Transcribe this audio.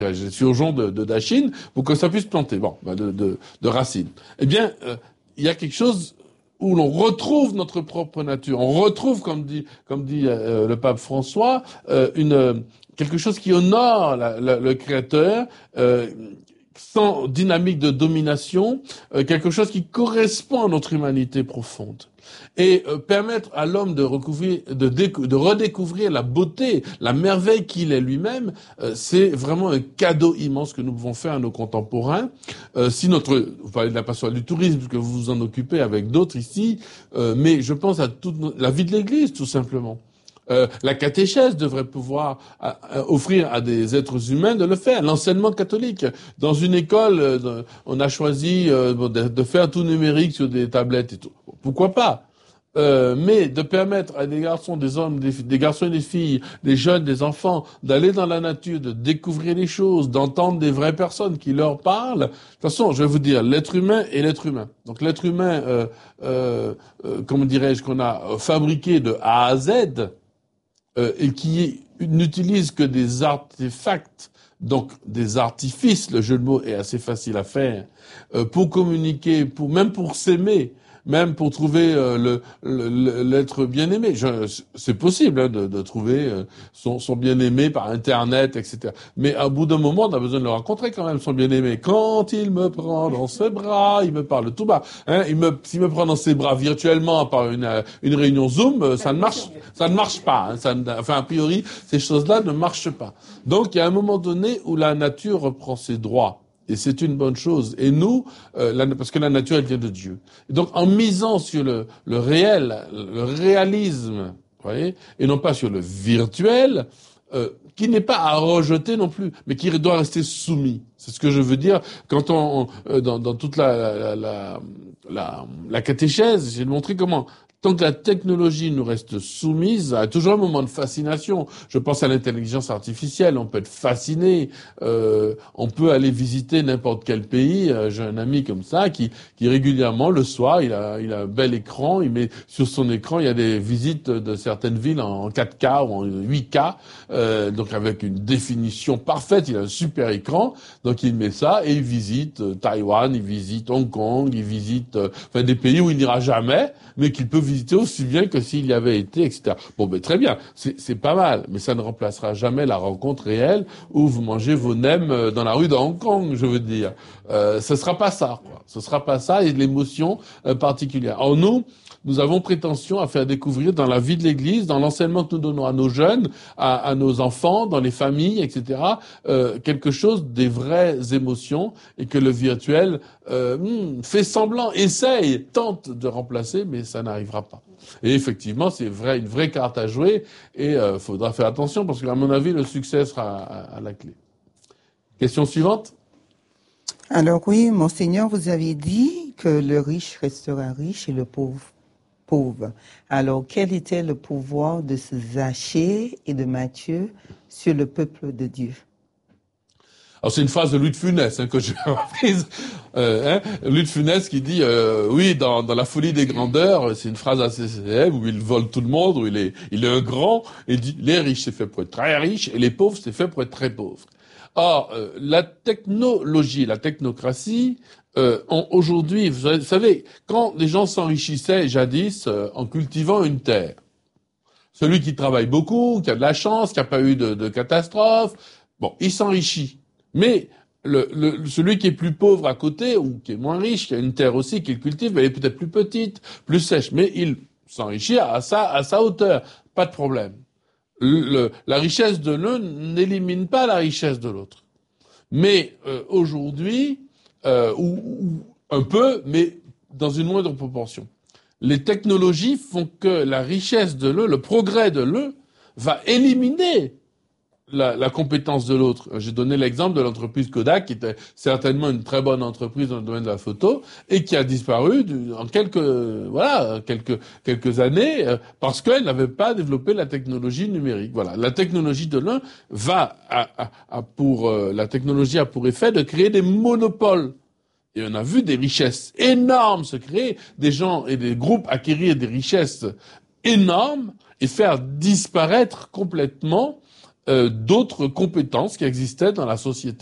surgeons de Dachine pour que ça puisse planter, de racines. Eh bien, il y a quelque chose où l'on retrouve notre propre nature. On retrouve, comme dit le pape François, quelque chose qui honore le Créateur, sans dynamique de domination, quelque chose qui correspond à notre humanité profonde. Et permettre à l'homme de redécouvrir la beauté, la merveille qu'il est lui-même, c'est vraiment un cadeau immense que nous pouvons faire à nos contemporains. Vous parlez de la passion du tourisme, que vous vous en occupez avec d'autres ici, mais je pense à toute la vie de l'Église, tout simplement. La catéchèse devrait pouvoir offrir à des êtres humains de le faire. L'enseignement catholique. Dans une école, on a choisi de faire tout numérique sur des tablettes et tout. Pourquoi pas? Mais de permettre à des garçons, des hommes, des garçons et des filles, des jeunes, des enfants, d'aller dans la nature, de découvrir les choses, d'entendre des vraies personnes qui leur parlent. De toute façon, je vais vous dire, l'être humain est l'être humain. Donc l'être humain, comment dirais-je, qu'on a fabriqué de A à Z, et qui n'utilise que des artefacts, donc des artifices, le jeu de mots est assez facile à faire, pour communiquer, même pour s'aimer, même pour trouver l'être bien-aimé. C'est possible de trouver son bien-aimé par Internet, etc. Mais à bout d'un moment, on a besoin de le rencontrer quand même, son bien-aimé. Quand il me prend dans ses bras, il me parle tout bas. S'il me prend dans ses bras virtuellement par une réunion Zoom, ça ne marche pas. A priori, ces choses-là ne marchent pas. Donc, il y a un moment donné où la nature reprend ses droits. Et c'est une bonne chose. Et nous, parce que la nature, elle vient de Dieu. Et donc, en misant sur le réel, le réalisme, vous voyez, et non pas sur le virtuel, qui n'est pas à rejeter non plus, mais qui doit rester soumis. C'est ce que je veux dire quand dans toute la catéchèse, j'ai montré comment. Tant que la technologie nous reste soumise, à toujours un moment de fascination. Je pense à l'intelligence artificielle, on peut être fasciné, on peut aller visiter n'importe quel pays. J'ai un ami comme ça qui régulièrement le soir, il a un bel écran, il met sur son écran, il y a des visites de certaines villes en 4K ou en 8K, donc avec une définition parfaite. Il a un super écran, donc il met ça et il visite Taïwan, il visite Hong Kong, il visite des pays où il n'ira jamais, mais qu'il peut visiter aussi bien que s'il y avait été, etc. Bon, ben très bien, c'est pas mal, mais ça ne remplacera jamais la rencontre réelle où vous mangez vos nems dans la rue de Hong Kong, je veux dire. Ce sera pas ça, quoi. Ce sera pas ça, et de l'émotion particulière. Or nous avons prétention à faire découvrir dans la vie de l'Église, dans l'enseignement que nous donnons à nos jeunes, à nos enfants, dans les familles, etc., quelque chose des vraies émotions, et que le virtuel fait semblant, essaye, tente de remplacer, mais ça n'arrivera pas. Et effectivement, c'est vrai, une vraie carte à jouer, et faudra faire attention, parce qu'à mon avis, le succès sera à la clé. Question suivante. Alors oui, Monseigneur, vous avez dit que le riche restera riche et le pauvre pauvre. Alors, quel était le pouvoir de Zachée et de Matthieu sur le peuple de Dieu? Alors, c'est une phrase de Louis de Funès que j'ai reprise. Louis de Funès qui dit, oui, dans la folie des grandeurs, c'est une phrase assez célèbre où il vole tout le monde, où il est un grand, et il dit, les riches, c'est fait pour être très riches, et les pauvres, c'est fait pour être très pauvres. Or, la technologie, la technocratie, aujourd'hui, vous savez, quand les gens s'enrichissaient jadis en cultivant une terre, celui qui travaille beaucoup, qui a de la chance, qui n'a pas eu de catastrophe, bon, il s'enrichit. Mais celui qui est plus pauvre à côté, ou qui est moins riche, qui a une terre aussi qu'il cultive, mais elle est peut-être plus petite, plus sèche, mais il s'enrichit à sa hauteur, pas de problème. La richesse de l'un n'élimine pas la richesse de l'autre. Mais aujourd'hui, ou un peu, mais dans une moindre proportion. Les technologies font que la richesse de l'un, le progrès de l'un, va éliminer la compétence de l'autre. J'ai donné l'exemple de l'entreprise Kodak, qui était certainement une très bonne entreprise dans le domaine de la photo, et qui a disparu en quelques années, parce qu'elle n'avait pas développé la technologie numérique. Voilà. La technologie de l'un la technologie a pour effet de créer des monopoles. Et on a vu des richesses énormes se créer, des gens et des groupes acquérir des richesses énormes et faire disparaître complètement d'autres compétences qui existaient dans la société.